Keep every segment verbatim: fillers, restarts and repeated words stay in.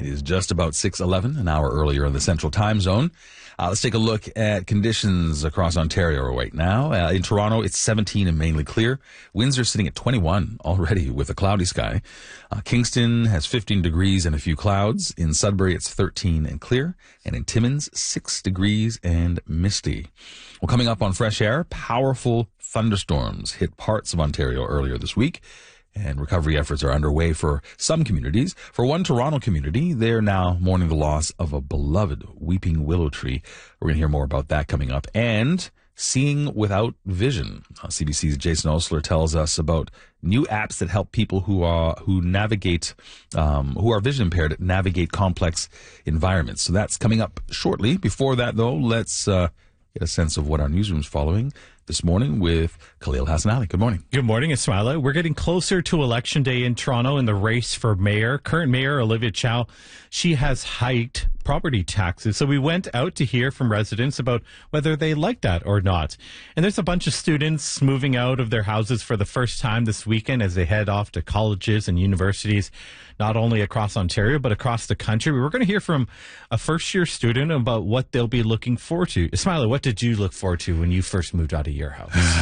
It is just about six eleven, an hour earlier in the Central Time Zone. Uh, let's take a look at conditions across Ontario right now. Uh, in Toronto, it's seventeen and mainly clear. Winds are sitting at twenty-one already with a cloudy sky. Uh, Kingston has fifteen degrees and a few clouds. In Sudbury, it's thirteen and clear. And in Timmins, six degrees and misty. Well, coming up on Fresh Air, powerful thunderstorms hit parts of Ontario earlier this week. And recovery efforts are underway for some communities. For one Toronto community, they're now mourning the loss of a beloved weeping willow tree. We're going to hear more about that coming up. And seeing without vision. Uh, C B C's Jason Osler tells us about new apps that help people who are who navigate, um, who are vision impaired, navigate complex environments. So that's coming up shortly. Before that, though, let's uh, get a sense of what our newsroom's following this morning with Khalil Hassanali. Good morning. Good morning, Ismaila. We're getting closer to Election Day in Toronto in the race for mayor. Current mayor Olivia Chow, she has hiked property taxes. So we went out to hear from residents about whether they like that or not. And there's a bunch of students moving out of their houses for the first time this weekend as they head off to colleges and universities, not only across Ontario, but across the country. We're going to hear from a first-year student about what they'll be looking forward to. Ismaila, what did you look forward to when you first moved out of your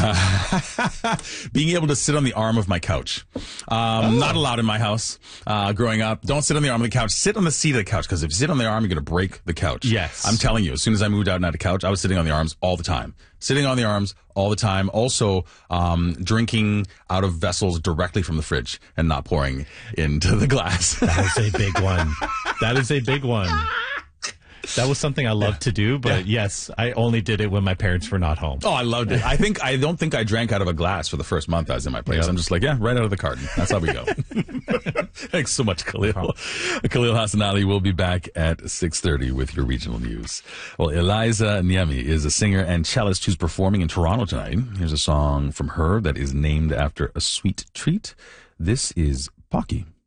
house? Being able to sit on the arm of my couch. Um, oh. Not allowed in my house uh, growing up. Don't sit on the arm of the couch. Sit on the seat of the couch, because if you sit on the arm, you're going to break the couch. Yes. I'm telling you, as soon as I moved out and had a couch, I was sitting on the arms all the time. Sitting on the arms all the time. Also, um, drinking out of vessels directly from the fridge and not pouring into the glass. That is a big one. That is a big one. That was something I loved yeah. to do, but yeah. yes, I only did it when my parents were not home. Oh, I loved it. I think I don't think I drank out of a glass for the first month I was in my place. Yep. I'm just like, yeah, right out of the carton. That's how we go. Thanks so much, Khalil. No Khalil Hassanali will be back at six thirty with your regional news. Well, Eliza Niemi is a singer and cellist who's performing in Toronto tonight. Here's a song from her that is named after a sweet treat. This is Pocky.